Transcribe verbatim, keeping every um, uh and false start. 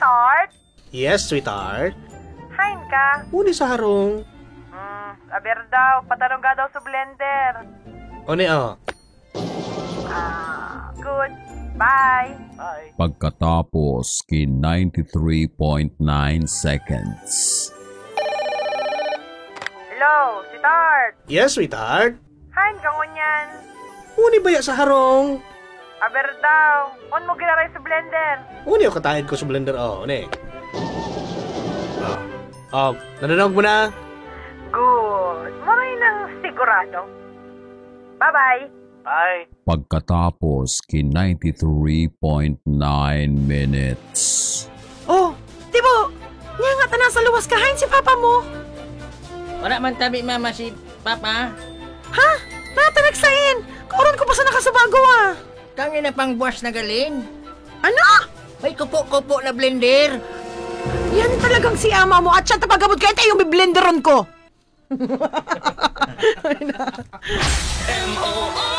sweetheart? Yes, sweetheart. Hain ka? Uni sa harong. Hmm, aber daw, patarong ka daw sa blender. Uni, oh. Ah, good. Bye. Bye. Pagkatapos kin ninety-three point nine seconds. Hello, sweetheart. Yes, sweetheart. Hain ka ngunyan. Uni baya sa harong. Aber daw, on mo ginaray sa blender. Uni, oh, katahid ko sa blender, oh. Uni. Oh. Oh, nananog mo na? Good. Maray nang sigurado. Bye-bye. Bye. Pagkatapos kin ninety-three point nine minutes. Oh, Tibo! Nga nga ta nasa luwas kahain si papa mo. Wala man tabi mama si Papa. Ha? Nata nagsain! Kauron ko pa sa nakasabago ah! Kang na pang buwas na galing. Ano? May kupo-kupo na blender. Yan talagang si ama mo at siya tapagabot kahit ay yung biblenderon ko! M O O